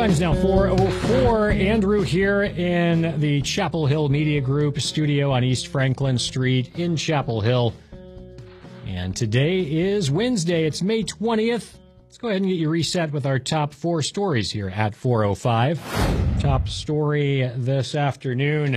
Time's now 4:04. Andrew here in the Chapel Hill Media Group studio on East Franklin Street in Chapel Hill. And today is Wednesday. It's May 20th. Let's go ahead and get you reset with our top four stories here at 4:05. Top story this afternoon.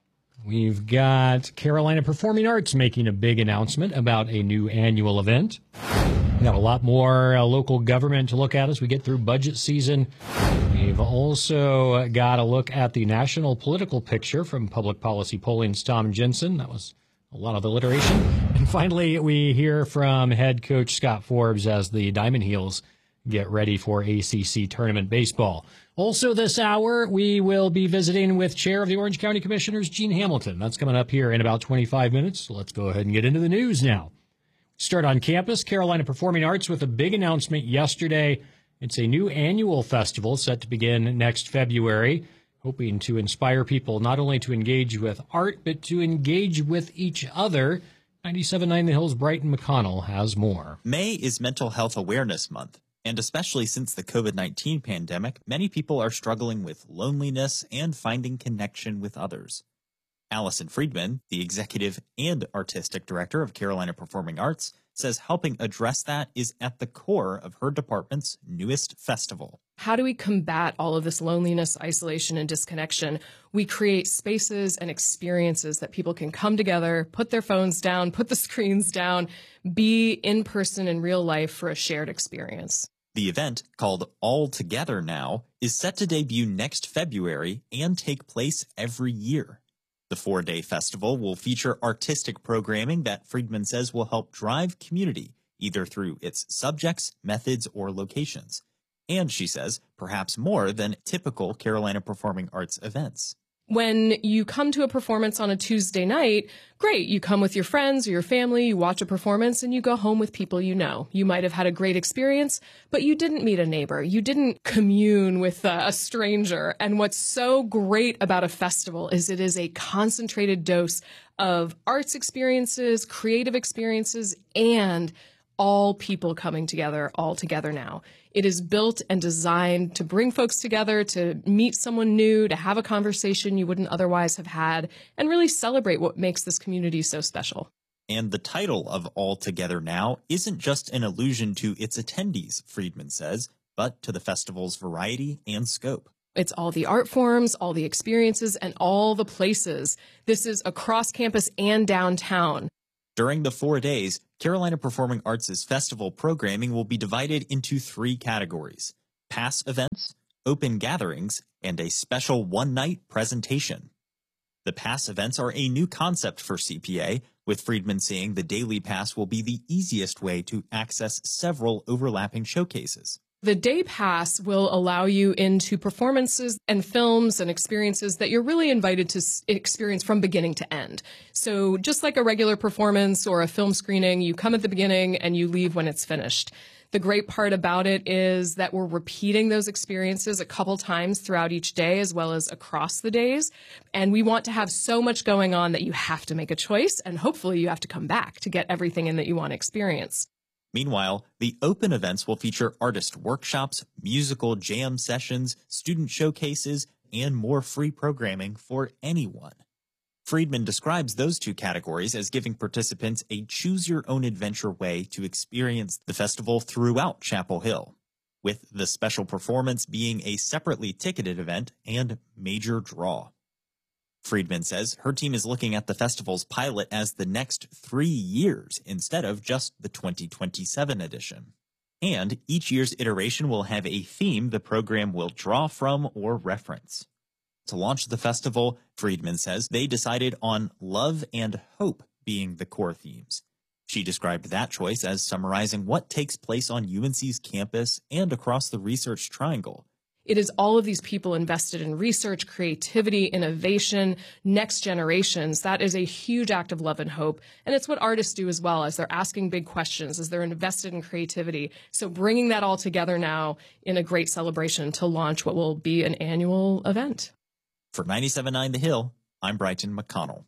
We've got Carolina Performing Arts making a big announcement about a new annual event. We've got a lot more local government to look at as we get through budget season. We've also got a look at the national political picture from Public Policy Polling's Tom Jensen. That was a lot of alliteration. And finally, we hear from head coach Scott Forbes as the Diamond Heels get ready for ACC tournament baseball. Also this hour, we will be visiting with Chair of the Orange County Commissioners, Gene Hamilton. That's coming up here in about 25 minutes. So let's go ahead and get into the news now. Start on campus. Carolina Performing Arts with a big announcement yesterday. It's a new annual festival set to begin next February, hoping to inspire people not only to engage with art, but to engage with each other. 97.9 The Hills' Brighton McConnell has more. May is Mental Health Awareness Month, and especially since the COVID-19 pandemic, many people are struggling with loneliness and finding connection with others. Allison Friedman, the executive and artistic director of Carolina Performing Arts, says helping address that is at the core of her department's newest festival. How do we combat all of this loneliness, isolation, and disconnection? We create spaces and experiences that people can come together, put their phones down, put the screens down, be in person in real life for a shared experience. The event, called All Together Now, is set to debut next February and take place every year. The 4-day festival will feature artistic programming that Friedman says will help drive community, either through its subjects, methods, or locations. And, she says, perhaps more than typical Carolina Performing Arts events. When you come to a performance on a Tuesday night, great. You come with your friends or your family, you watch a performance, and you go home with people you know. You might have had a great experience, but you didn't meet a neighbor. You didn't commune with a stranger. And what's so great about a festival is it is a concentrated dose of arts experiences, creative experiences, and all people coming together, all together now. It is built and designed to bring folks together, to meet someone new, to have a conversation you wouldn't otherwise have had, and really celebrate what makes this community so special. And the title of All Together Now isn't just an allusion to its attendees, Friedman says, but to the festival's variety and scope. It's all the art forms, all the experiences, and all the places. This is across campus and downtown. During the 4 days, Carolina Performing Arts' festival programming will be divided into 3 categories: pass events, open gatherings, and a special one-night presentation. The pass events are a new concept for CPA, with Friedman saying the daily pass will be the easiest way to access several overlapping showcases. The day pass will allow you into performances and films and experiences that you're really invited to experience from beginning to end. So just like a regular performance or a film screening, you come at the beginning and you leave when it's finished. The great part about it is that we're repeating those experiences a couple times throughout each day as well as across the days. And we want to have so much going on that you have to make a choice, and hopefully you have to come back to get everything in that you want to experience. Meanwhile, the open events will feature artist workshops, musical jam sessions, student showcases, and more free programming for anyone. Friedman describes those 2 categories as giving participants a choose-your-own-adventure way to experience the festival throughout Chapel Hill, with the special performance being a separately ticketed event and major draw. Friedman says her team is looking at the festival's pilot as the next 3 years instead of just the 2027 edition. And each year's iteration will have a theme the program will draw from or reference. To launch the festival, Friedman says they decided on love and hope being the core themes. She described that choice as summarizing what takes place on UNC's campus and across the Research Triangle. It is all of these people invested in research, creativity, innovation, next generations. That is a huge act of love and hope. And it's what artists do as well, as they're asking big questions, as they're invested in creativity. So bringing that all together now in a great celebration to launch what will be an annual event. For 97.9 The Hill, I'm Brighton McConnell.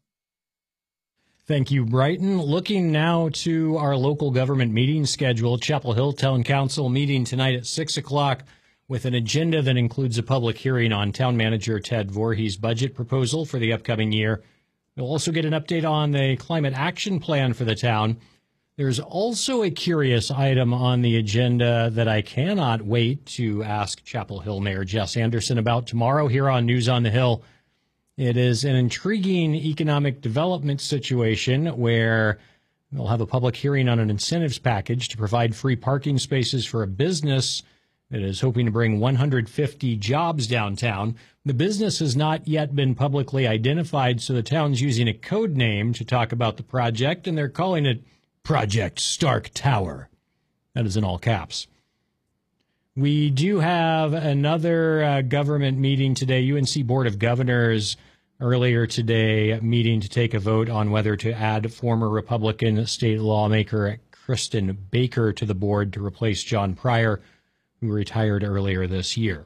Thank you, Brighton. Looking now to our local government meeting schedule. Chapel Hill Town Council meeting tonight at 6 o'clock with an agenda that includes a public hearing on Town Manager Ted Voorhees' budget proposal for the upcoming year. We'll also get an update on the climate action plan for the town. There's also a curious item on the agenda that I cannot wait to ask Chapel Hill Mayor Jess Anderson about tomorrow here on News on the Hill. It is an intriguing economic development situation where they'll have a public hearing on an incentives package to provide free parking spaces for a business that is hoping to bring 150 jobs downtown. The business has not yet been publicly identified, so the town's using a code name to talk about the project, and they're calling it Project Stark Tower. That is in all caps. We do have another government meeting today. UNC Board of Governors earlier today meeting to take a vote on whether to add former Republican state lawmaker Kristen Baker to the board to replace John Pryor, who retired earlier this year.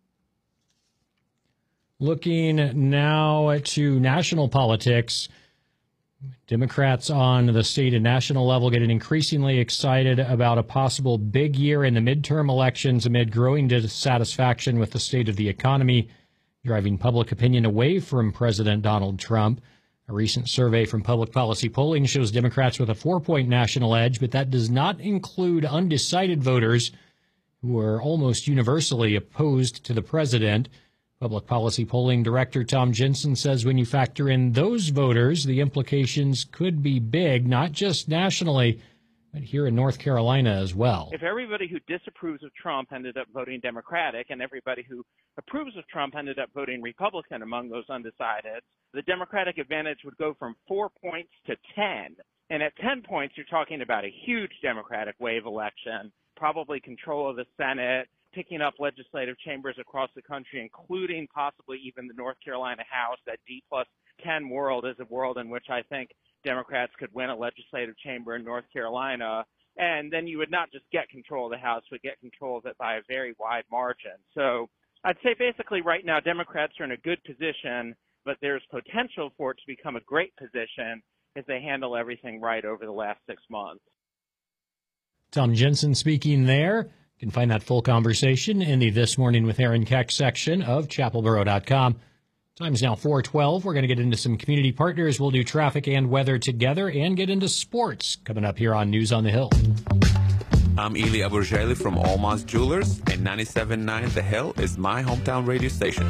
Looking now to national politics, Democrats on the state and national level getting increasingly excited about a possible big year in the midterm elections amid growing dissatisfaction with the state of the economy, driving public opinion away from President Donald Trump. A recent survey from Public Policy Polling shows Democrats with a 4-point national edge, but that does not include undecided voters who are almost universally opposed to the president. Public Policy Polling Director Tom Jensen says when you factor in those voters, the implications could be big, not just nationally, but here in North Carolina as well. If everybody who disapproves of Trump ended up voting Democratic and everybody who approves of Trump ended up voting Republican among those undecided, the Democratic advantage would go from 4 points to 10. And at 10 points, you're talking about a huge Democratic wave election, probably control of the Senate, picking up legislative chambers across the country, including possibly even the North Carolina House. That D+10 world is a world in which I think Democrats could win a legislative chamber in North Carolina. And then you would not just get control of the House, but get control of it by a very wide margin. So I'd say basically right now Democrats are in a good position, but there's potential for it to become a great position if they handle everything right over the last 6 months. Tom Jensen speaking there. You can find that full conversation in the This Morning with Aaron Keck section of chapelboro.com. Time's now 4:12. We're going to get into some community partners. We'll do traffic and weather together and get into sports coming up here on News on the Hill. I'm Eli Aburjali from Almas Jewelers, and 97.9 The Hill is my hometown radio station.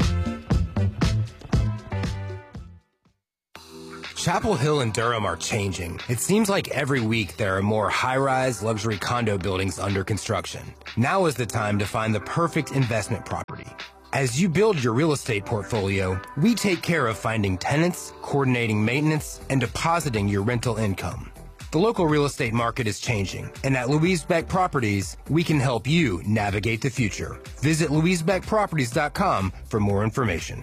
Chapel Hill and Durham are changing. It seems like every week there are more high-rise luxury condo buildings under construction. Now is the time to find the perfect investment property. As you build your real estate portfolio, we take care of finding tenants, coordinating maintenance, and depositing your rental income. The local real estate market is changing, and at Louise Beck Properties, we can help you navigate the future. Visit louisebeckproperties.com for more information.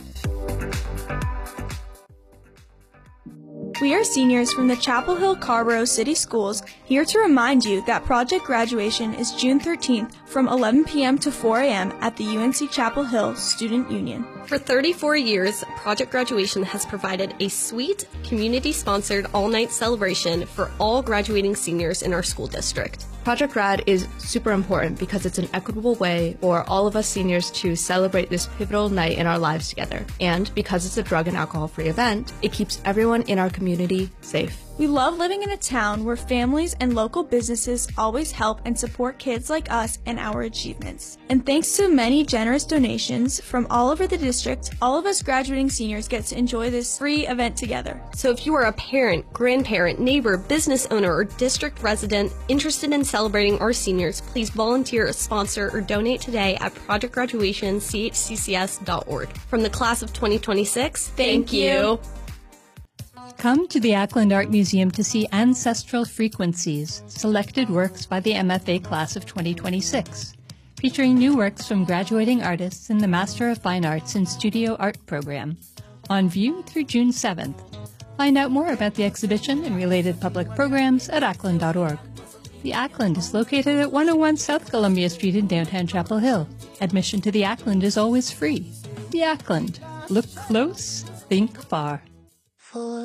We are seniors from the Chapel Hill Carrboro City Schools here to remind you that project graduation is June 13th from 11 p.m. to 4 a.m. at the UNC Chapel Hill Student Union. For 34 years, Project Graduation has provided a sweet, community-sponsored all-night celebration for all graduating seniors in our school district. Project Grad is super important because it's an equitable way for all of us seniors to celebrate this pivotal night in our lives together. And because it's a drug and alcohol-free event, it keeps everyone in our community safe. We love living in a town where families and local businesses always help and support kids like us and our achievements. And thanks to many generous donations from all over the district, all of us graduating seniors get to enjoy this free event together. So if you are a parent, grandparent, neighbor, business owner, or district resident interested in celebrating our seniors, please volunteer, sponsor, or donate today at projectgraduationchccs.org. From the class of 2026, thank you. Come to the Ackland Art Museum to see Ancestral Frequencies, selected works by the MFA class of 2026, featuring new works from graduating artists in the Master of Fine Arts in Studio Art program, on view through June 7th. Find out more about the exhibition and related public programs at ackland.org. The Ackland is located at 101 South Columbia Street in downtown Chapel Hill. Admission to the Ackland is always free. The Ackland. Look close, think far.